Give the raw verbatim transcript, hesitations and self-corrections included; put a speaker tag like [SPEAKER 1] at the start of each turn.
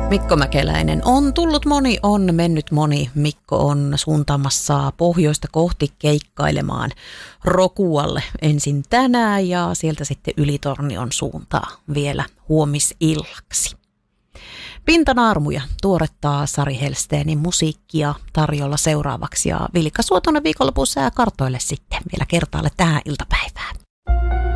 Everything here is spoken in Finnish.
[SPEAKER 1] Mikko Mäkeläinen on tullut moni, on mennyt moni. Mikko on suuntaamassa pohjoista kohti keikkailemaan Rokualle ensin tänään ja sieltä sitten Ylitornion suuntaa vielä huomisillaksi. Pintanaarmuja tuorettaa Sari Helsteenin musiikkia tarjolla seuraavaksi ja Vilkka Suotonen viikonlopun sää kartoille sitten vielä kertaalle tähän iltapäivään.